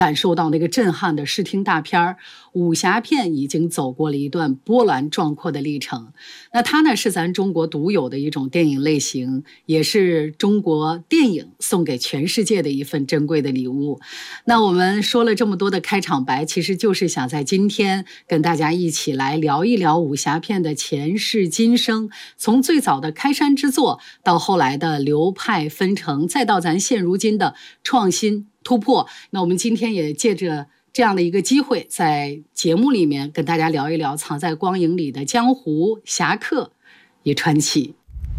感受到那个震撼的视听大片武侠片已经走过了一段波澜壮阔的历程。那它呢是咱中国独有的一种电影类型，也是中国电影送给全世界的一份珍贵的礼物。那我们说了这么多的开场白，其实就是想在今天跟大家一起来聊一聊武侠片的前世今生，从最早的开山之作到后来的流派纷呈，再到咱现如今的创新突破。那我们今天也借着这样的一个机会，在节目里面跟大家聊一聊藏在光影里的江湖侠客与传奇。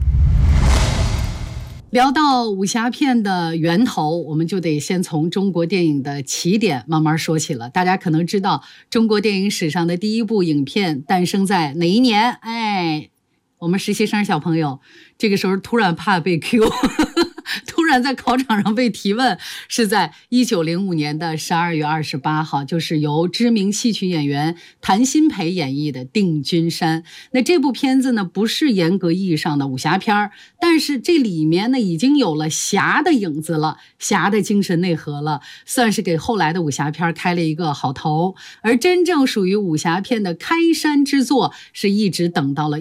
聊到武侠片的源头，我们就得先从中国电影的起点慢慢说起了。大家可能知道，中国电影史上的第一部影片诞生在哪一年？我们实习生小朋友这个时候突然怕被 Q 突然在考场上被提问，是在1905年的12月28号，就是由知名戏曲演员谭鑫培演绎的《定军山》。那这部片子呢，不是严格意义上的武侠片，但是这里面呢已经有了侠的影子了，侠的精神内核了，算是给后来的武侠片开了一个好头。而真正属于武侠片的开山之作，是一直等到了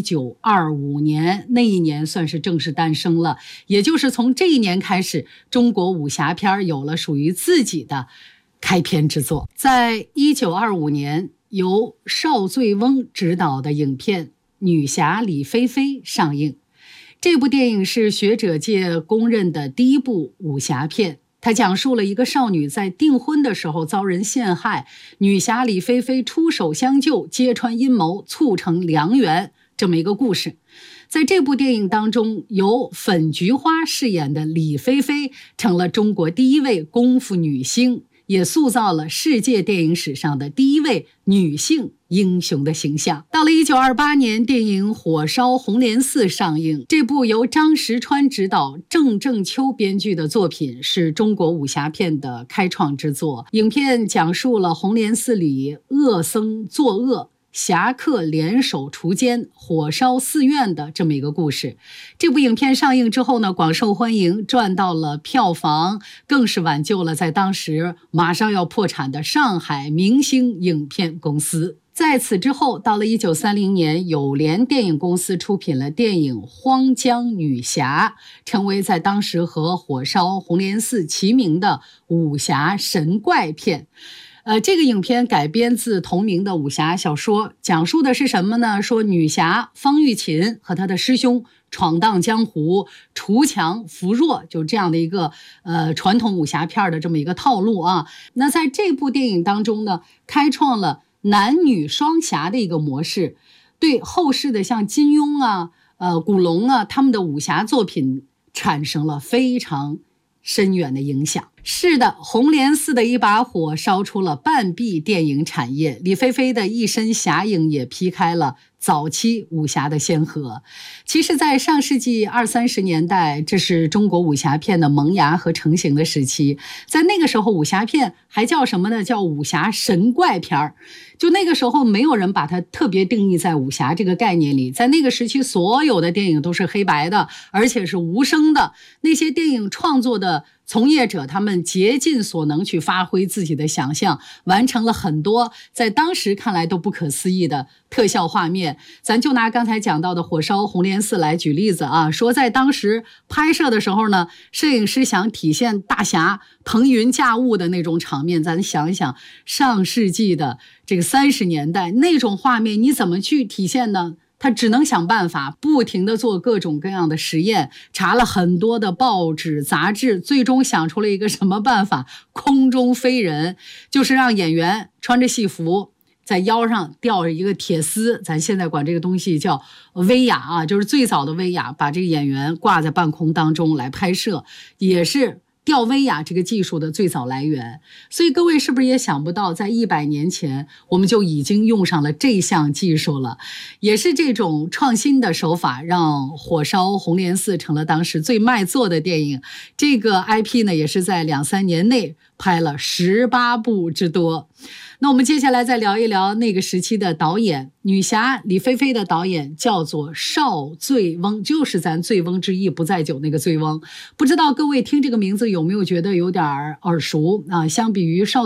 1925年，那一年算是正式诞生了。也就是从这一年开始，中国武侠片有了属于自己的开篇之作。在1925年，由邵醉翁执导的影片《女侠李菲菲》上映。这部电影是学者界公认的第一部武侠片，它讲述了一个少女在订婚的时候遭人陷害，女侠李菲菲出手相救，揭穿阴谋，促成良缘，这么一个故事。在这部电影当中，由粉菊花饰演的李菲菲成了中国第一位功夫女星，也塑造了世界电影史上的第一位女性英雄的形象。到了1928年，电影《火烧红莲寺》上映。这部由张石川执导、郑正秋编剧的作品，是中国武侠片的开创之作。影片讲述了红莲寺里恶僧作恶，侠客联手除奸，火烧寺院的这么一个故事。这部影片上映之后呢，广受欢迎，赚到了票房，更是挽救了在当时马上要破产的上海明星影片公司。在此之后，到了1930年，友联电影公司出品了电影《荒江女侠》，成为在当时和《火烧红莲寺》齐名的武侠神怪片。这个影片改编自同名的武侠小说，讲述的是什么呢？说女侠方玉琴和她的师兄闯荡江湖，除强扶弱，就这样的一个传统武侠片的这么一个套路啊。那在这部电影当中呢，开创了男女双侠的一个模式，对后世的像金庸啊、古龙啊他们的武侠作品产生了非常深远的影响。是的，红莲寺的一把火烧出了半壁电影产业，李菲菲的一身侠影也劈开了早期武侠的先河。其实在上世纪20-30年代，这是中国武侠片的萌芽和成型的时期。在那个时候，武侠片还叫什么呢？叫武侠神怪片。就那个时候没有人把它特别定义在武侠这个概念里。在那个时期，所有的电影都是黑白的，而且是无声的。那些电影创作的从业者，他们竭尽所能去发挥自己的想象，完成了很多在当时看来都不可思议的特效画面。咱就拿刚才讲到的火烧红莲寺来举例子啊，说在当时拍摄的时候呢，摄影师想体现大侠腾云驾雾的那种场面，咱想一想上世纪的这个30年代那种画面，你怎么去体现呢？他只能想办法，不停地做各种各样的实验，查了很多的报纸杂志，最终想出了一个什么办法？空中飞人，就是让演员穿着戏服，在腰上吊着一个铁丝，咱现在管这个东西叫威亚啊，就是最早的威亚，把这个演员挂在半空当中来拍摄，也是吊威亚这个技术的最早来源。所以各位是不是也想不到，在100年前我们就已经用上了这项技术了？也是这种创新的手法，让火烧红莲寺成了当时最卖座的电影。这个 IP 呢，也是在2-3年内拍了18部之多。那我们接下来再聊一聊那个时期的导演， 女侠李菲菲的导演叫做邵醉翁，就是咱醉翁之意不在酒那个醉翁。不知道各位听这个名字有没有觉得有点耳熟啊？相比于邵